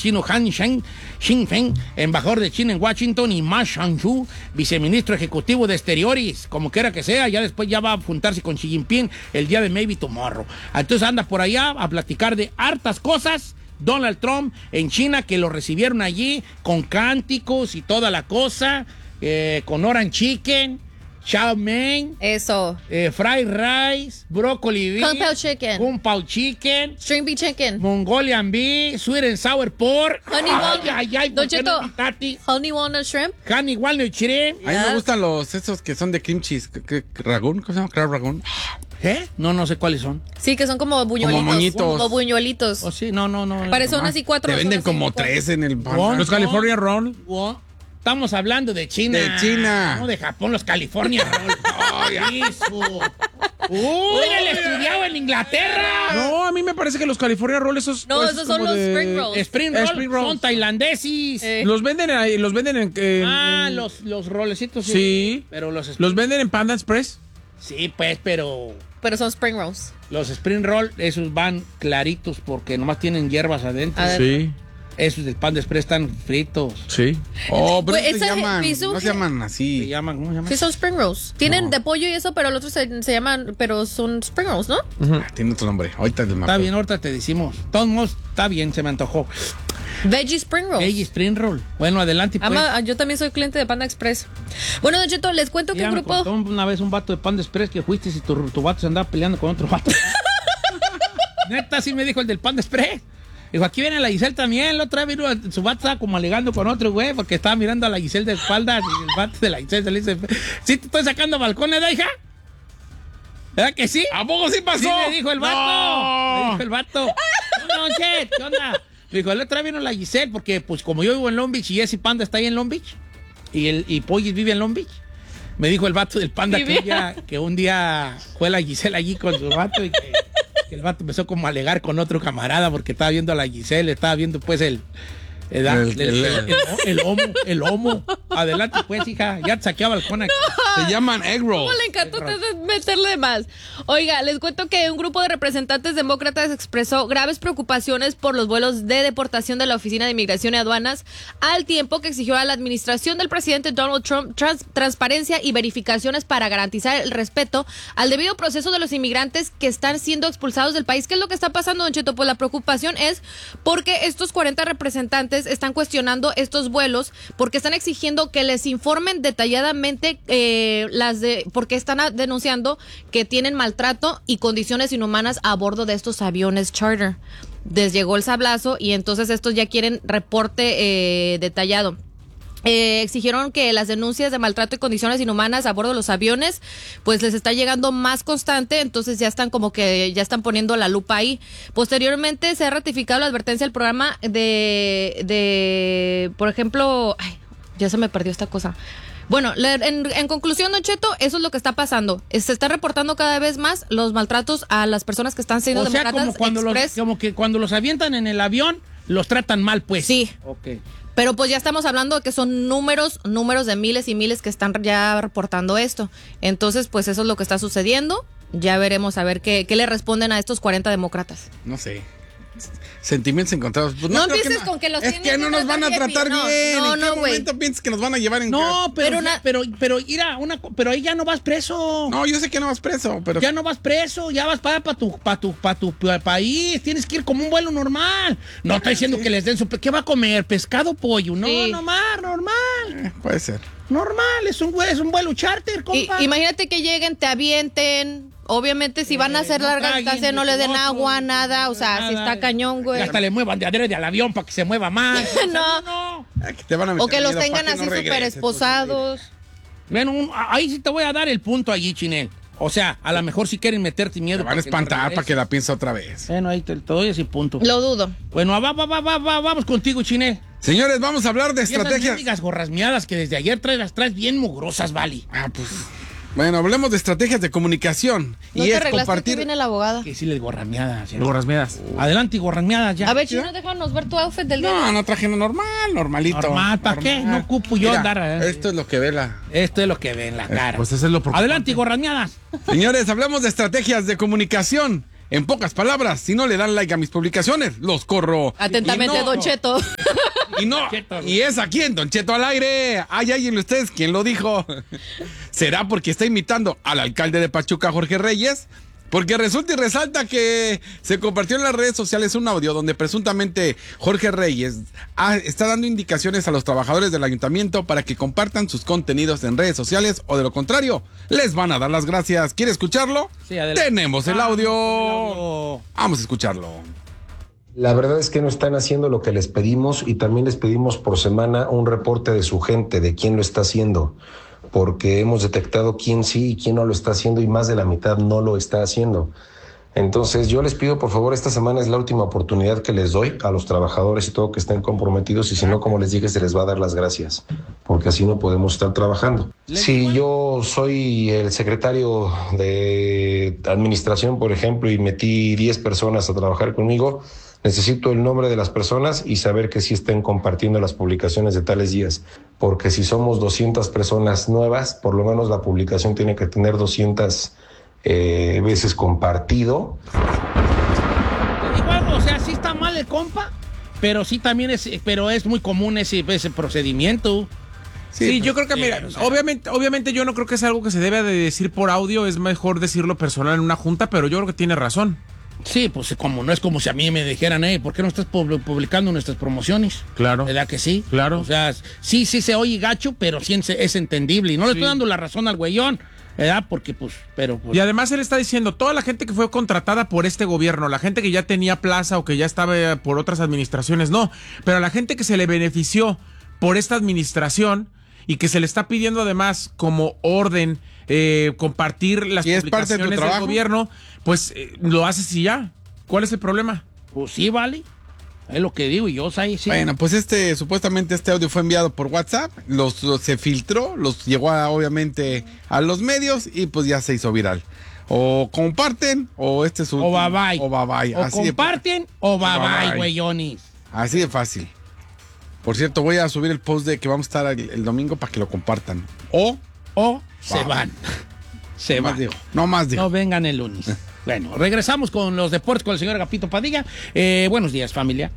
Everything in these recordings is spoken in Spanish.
chino Han Xingfeng, embajador de China en Washington, y Ma Shangju, viceministro ejecutivo de Exteriores, como quiera que sea, ya después ya va a juntarse con Xi Jinping el día de Maybe Tomorrow. Entonces anda por allá a platicar de hartas cosas. Donald Trump en China, que lo recibieron allí con cánticos y toda la cosa, con orange chicken, chow mein, eso, fried rice, broccoli beef, kung pao chicken, string beef chicken, Mongolian beef, sweet and sour pork, honey walnut shrimp, honey walnut shrimp. A mí me gustan esos que son de cream cheese, ragún, ¿cómo se llama? Crab ragún. ¿Qué? No sé cuáles son. Sí, que son como buñuelitos. Como moñitos. Como buñuelitos. Oh, sí, no. Parecen así 4. Te venden como 3 en el... Los California Roll. Estamos hablando de China. De China. No, de Japón, los California Roll. ¡Ay, eso! ¡Uy, él estudiado en Inglaterra! No, a mí me parece que los California Roll esos... No, esos son los Spring Rolls. Spring Roll son tailandeses. Los venden en... Los rolecitos. Sí. Pero los venden en Panda Express. Sí, pues, pero son Spring Rolls. Los Spring Roll, esos van claritos porque nomás tienen hierbas adentro. Sí. Esos del Panda Express están fritos. Sí. Oh, pero pues se llaman, no se llaman así. ¿Cómo se llaman? Sí, son Spring Rolls. Tienen de pollo y eso, pero el otro se llaman, pero son Spring Rolls, ¿no? Tiene otro nombre. Ahorita está bien, ahorita te decimos. Todos modos, está bien, se me antojó. Veggie Spring Rolls. Veggie Spring Roll. Bueno, adelante, pues. Yo también soy cliente de Panda Express. Bueno, Don Cheto, les cuento que un grupo... Me contó una vez un vato de Panda Express que fuiste y tu vato se andaba peleando con otro vato. Neta, sí me dijo el del Panda Express. Dijo, aquí viene la Giselle también. La otra vez vino, su vato estaba como alegando con otro güey porque estaba mirando a la Giselle de espaldas y el vato de la Giselle se le dice, ¿sí te estoy sacando balcones, de hija? ¿Verdad que sí? ¿A poco sí pasó? Sí, me dijo el vato. No. Me dijo el vato. No, ¿qué onda? Me dijo, la otra vez vino la Giselle porque, pues, como yo vivo en Long Beach y Jesse Panda está ahí en Long Beach y Pollis vive en Long Beach, me dijo el vato del Panda que un día fue la Giselle allí con su vato y que el vato empezó como a alegar con otro camarada porque estaba viendo a la Giselle, estaba viendo pues el homo. Adelante pues, hija, ya te saqué a balcón aquí. Se llaman egg rolls. ¿Cómo le encantó meterle de más? Oiga, les cuento que un grupo de representantes demócratas expresó graves preocupaciones por los vuelos de deportación de la Oficina de Inmigración y Aduanas, al tiempo que exigió a la administración del presidente Donald Trump transparencia y verificaciones para garantizar el respeto al debido proceso de los inmigrantes que están siendo expulsados del país. ¿Qué es lo que está pasando, Don Cheto? Pues la preocupación es porque estos 40 representantes están cuestionando estos vuelos porque están exigiendo que les informen detalladamente porque están denunciando que tienen maltrato y condiciones inhumanas a bordo de estos aviones charter. Les llegó el sablazo y entonces estos ya quieren reporte detallado. Exigieron que las denuncias de maltrato y condiciones inhumanas a bordo de los aviones pues les está llegando más constante, entonces ya están poniendo la lupa ahí. Posteriormente se ha ratificado la advertencia del programa de por ejemplo, ya se me perdió esta cosa. Bueno, en conclusión, Don Cheto, eso es lo que está pasando. Se está reportando cada vez más los maltratos a las personas que están siendo demócratas. Como que cuando los avientan en el avión, los tratan mal, pues. Sí. Ok. Pero pues ya estamos hablando de que son números de miles y miles que están ya reportando esto. Entonces, pues eso es lo que está sucediendo. Ya veremos a ver qué le responden a estos 40 demócratas. No sé. Sentimientos encontrados. Pues no empieces con que los es que no nos van a tratar bien. ¿En qué momento piensas que nos van a llevar en No, pero ahí ya no vas preso. No, yo sé que no vas preso, pero ya no vas preso, ya vas para tu país, tienes que ir como un vuelo normal. No estoy diciendo que les den ¿qué va a comer? ¿Pescado, pollo? No, sí. Normal. Puede ser. Normal, es un vuelo charter, compa. Imagínate que lleguen, te avienten. Obviamente, si van a hacer largas distancias, no le den agua, nada. O sea, si está cañón, güey. Hasta le muevan de adrede al avión para que se mueva más. No. Te van a o que los tengan así súper esposados. Bueno, ahí sí te voy a dar el punto allí, Chinel. O sea, a lo mejor si quieren meterte miedo. Te van a espantar para que la piense otra vez. Bueno, ahí te doy ese punto. Lo dudo. Bueno, vamos contigo, Chinel. Señores, vamos a hablar de estrategias. Esas gorras miadas que desde ayer las traes bien mugrosas, Vali. Pues... Bueno, hablemos de estrategias de comunicación. ¿No y te es arreglaste compartir. que viene la abogada? Que sí les gorrameadas. Gorrasmeadas. Adelante, gorrameadas ya. A ver, Chino, déjanos ver tu outfit del día. No traje normalito. Normal, ¿para qué? No ocupo yo andar. Esto es lo que ve Esto es lo que ve en la cara. Pues eso es lo preocupante. Adelante, gorrameadas. Señores, hablemos de estrategias de comunicación. En pocas palabras, si no le dan like a mis publicaciones, los corro. Atentamente, Don Cheto. Y es aquí en Don Cheto al aire. Ay, ustedes, ¿quién lo dijo? ¿Será porque está imitando al alcalde de Pachuca, Jorge Reyes? Porque resulta y resalta que se compartió en las redes sociales un audio donde presuntamente Jorge Reyes está dando indicaciones a los trabajadores del ayuntamiento para que compartan sus contenidos en redes sociales o de lo contrario, les van a dar las gracias. ¿Quiere escucharlo? Sí, adelante. Tenemos el audio. Vamos a escucharlo. La verdad es que no están haciendo lo que les pedimos y también les pedimos por semana un reporte de su gente, de quién lo está haciendo, porque hemos detectado quién sí y quién no lo está haciendo y más de la mitad no lo está haciendo. Entonces yo les pido por favor, esta semana es la última oportunidad que les doy a los trabajadores y todo que estén comprometidos y si no, como les dije, se les va a dar las gracias, porque así no podemos estar trabajando. Si yo soy el secretario de administración, por ejemplo, y metí 10 personas a trabajar conmigo, necesito el nombre de las personas y saber que sí estén compartiendo las publicaciones de tales días, porque si somos 200 personas nuevas, por lo menos la publicación tiene que tener 200 veces compartido. Te digo algo, o sea, sí está mal el compa, pero sí también es muy común ese procedimiento. Sí, yo creo que, mira, o sea, obviamente yo no creo que es algo que se debe de decir por audio, es mejor decirlo personal en una junta, pero yo creo que tiene razón. Sí, pues como no es como si a mí me dijeran, ¿por qué no estás publicando nuestras promociones? Claro. ¿Verdad que sí? Claro. O sea, sí se oye gacho, pero sí es entendible. Y no le estoy dando la razón al güeyón, ¿verdad? Porque pero Y además él está diciendo, toda la gente que fue contratada por este gobierno, la gente que ya tenía plaza o que ya estaba por otras administraciones, no. Pero a la gente que se le benefició por esta administración y que se le está pidiendo además como orden compartir las publicaciones del gobierno, pues lo haces y ya. ¿Cuál es el problema? Pues sí, vale. Es lo que digo, y yo sí. Bueno, pues supuestamente este audio fue enviado por WhatsApp, se filtró, los llegó obviamente a los medios y pues ya se hizo viral. O comparten, o o bye bye. O bye bye. O comparten, o bye bye, güeyonis. Así de fácil. Por cierto, voy a subir el post de que vamos a estar el domingo para que lo compartan. O se van. Se van. No más digo. No vengan el lunes. Bueno, regresamos con los deportes con el señor Agapito Padilla. Buenos días, familia.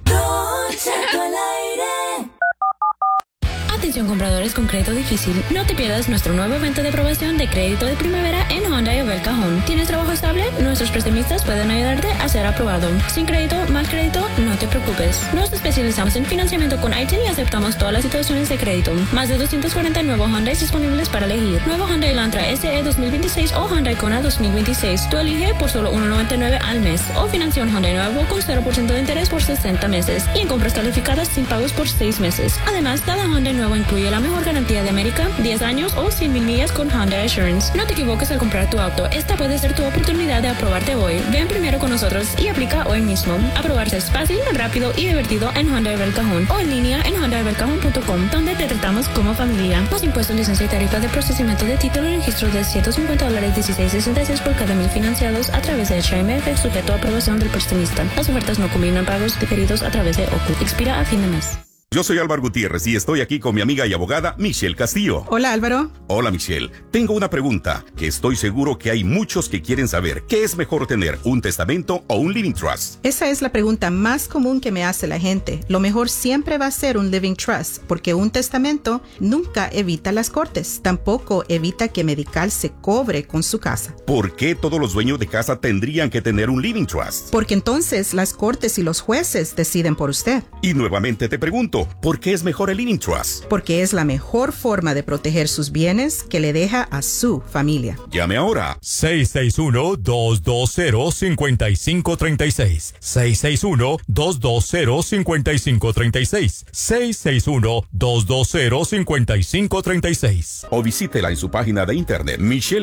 Atención compradores con crédito difícil, no te pierdas nuestro nuevo evento de aprobación de crédito de primavera en Hyundai of El Cajón. ¿Tienes trabajo estable? Nuestros prestamistas pueden ayudarte a ser aprobado. Sin crédito, mal crédito, no te preocupes. Nos especializamos en financiamiento con ITIN y aceptamos todas las situaciones de crédito. Más de 240 nuevos Hyundais disponibles para elegir. Nuevo Hyundai Elantra SE 2026 o Hyundai Kona 2026. Tú elige por solo $1.99 al mes. O financia un Hyundai nuevo con 0% de interés por 60 meses. Y en compras calificadas sin pagos por 6 meses. Además, cada Hyundai nuevo incluye la mejor garantía de América, 10 años o 100,000 millas con Hyundai Assurance. No te equivoques al comprar tu auto. Esta puede ser tu oportunidad de aprobarte hoy. Ven primero con nosotros y aplica hoy mismo. Aprobarse es fácil, rápido y divertido en Hyundai of El Cajón o en línea en HyundaiofElCajón.com, donde te tratamos como familia. Los impuestos, licencia y tarifa de procesamiento de título y registro de $150, $16.66 por cada 1,000 financiados a través de HMF, sujeto a aprobación del prestamista. Las ofertas no combinan pagos diferidos a través de OCU. Expira a fin de mes. Yo soy Álvaro Gutiérrez y estoy aquí con mi amiga y abogada Michelle Castillo. Hola, Álvaro. Hola, Michelle. Tengo una pregunta que estoy seguro que hay muchos que quieren saber. ¿Qué es mejor tener, un testamento o un living trust? Esa es la pregunta más común que me hace la gente. Lo mejor siempre va a ser un living trust, porque un testamento nunca evita las cortes. Tampoco evita que Medical se cobre con su casa. ¿Por qué todos los dueños de casa tendrían que tener un living trust? Porque entonces las cortes y los jueces deciden por usted. Y nuevamente te pregunto, ¿por qué es mejor el living trust? Porque es la mejor forma de proteger sus bienes que le deja a su familia. Llame ahora. 661-220-5536. 661-220-5536. 661-220-5536. O visítela en su página de internet,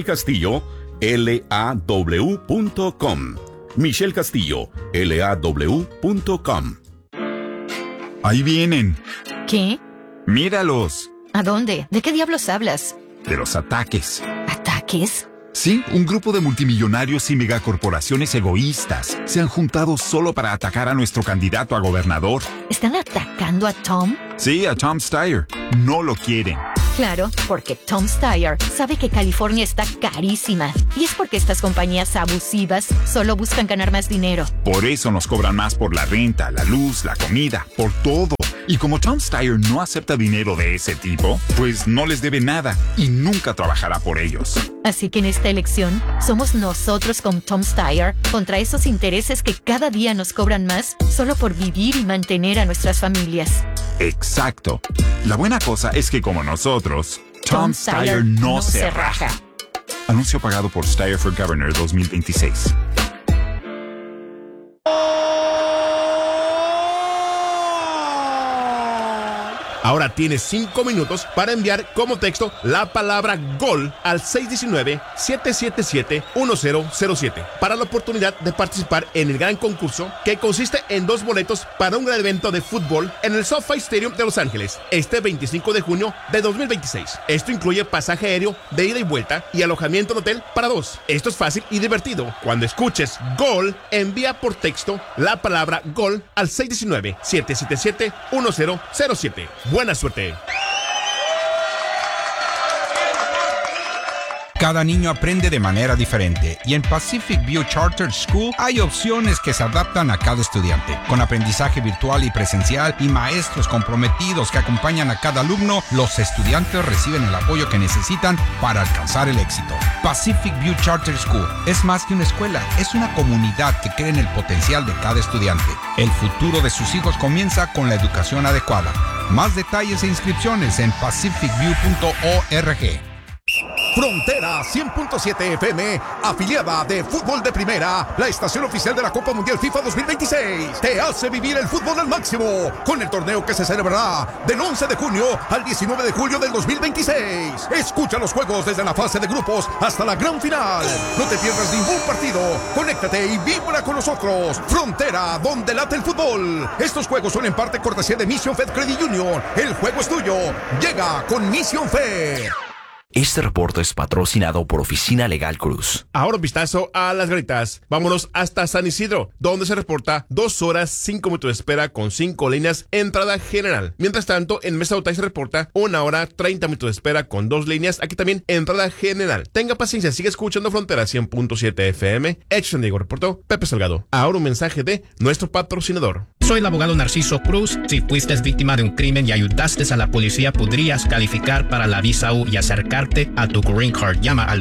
michellecastillo.law.com. Michelle Castillo, law.com. Ahí vienen. ¿Qué? Míralos. ¿A dónde? ¿De qué diablos hablas? De los ataques. ¿Ataques? Sí, un grupo de multimillonarios y megacorporaciones egoístas se han juntado solo para atacar a nuestro candidato a gobernador. ¿Están atacando a Tom? Sí, a Tom Steyer. No lo quieren. Claro, porque Tom Steyer sabe que California está carísima. Y es porque estas compañías abusivas solo buscan ganar más dinero. Por eso nos cobran más por la renta, la luz, la comida, por todo. Y como Tom Steyer no acepta dinero de ese tipo, pues no les debe nada y nunca trabajará por ellos. Así que en esta elección, somos nosotros con Tom Steyer contra esos intereses que cada día nos cobran más solo por vivir y mantener a nuestras familias. Exacto. La buena cosa es que como nosotros, Tom Steyer no se raja. Anuncio pagado por Steyer for Governor 2026. Ahora tienes 5 minutos para enviar como texto la palabra GOL al 619-777-1007 para la oportunidad de participar en el gran concurso que consiste en 2 boletos para un gran evento de fútbol en el SoFi Stadium de Los Ángeles este 25 de junio de 2026. Esto incluye pasaje aéreo de ida y vuelta y alojamiento en hotel para 2. Esto es fácil y divertido. Cuando escuches GOL, envía por texto la palabra GOL al 619-777-1007. Buena suerte. Cada niño aprende de manera diferente y en Pacific View Charter School hay opciones que se adaptan a cada estudiante. Con aprendizaje virtual y presencial y maestros comprometidos que acompañan a cada alumno, los estudiantes reciben el apoyo que necesitan para alcanzar el éxito. Pacific View Charter School es más que una escuela, es una comunidad que cree en el potencial de cada estudiante. El futuro de sus hijos comienza con la educación adecuada. Más detalles e inscripciones en pacificview.org. Frontera 100.7 FM, afiliada de Fútbol de Primera, la estación oficial de la Copa Mundial FIFA 2026, te hace vivir el fútbol al máximo con el torneo que se celebrará del 11 de junio al 19 de julio del 2026. Escucha los juegos desde la fase de grupos hasta la gran final. No te pierdas ningún partido. Conéctate y vibra con nosotros. Frontera, donde late el fútbol. Estos juegos son en parte cortesía de Mission Fed Credit Union. El juego es tuyo. Llega con Mission Fed. Este reporte es patrocinado por Oficina Legal Cruz. Ahora un vistazo a las Garitas. Vámonos hasta San Isidro, donde se reporta 2 horas 5 minutos de espera con 5 líneas entrada general. Mientras tanto, en Mesa Otay se reporta 1 hora 30 minutos de espera con 2 líneas, aquí también entrada general. Tenga paciencia, sigue escuchando Frontera 100.7 FM. Hecho San Diego, reportó Pepe Salgado. Ahora un mensaje de nuestro patrocinador. Soy el abogado Narciso Cruz. Si fuiste víctima de un crimen y ayudaste a la policía, podrías calificar para la visa U y acercarte a tu Green Card. Llama al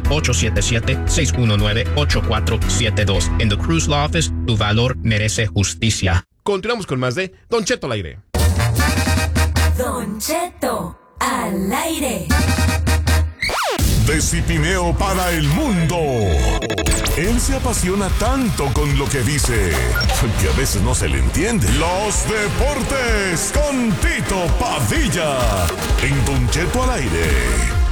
877-619-8472. En The Cruz Law Office, tu valor merece justicia. Continuamos con más de Don Cheto al aire. Don Cheto al aire. De Cipineo para el mundo. Él se apasiona tanto con lo que dice que a veces no se le entiende. Los deportes con Tito Padilla en Don Cheto al aire.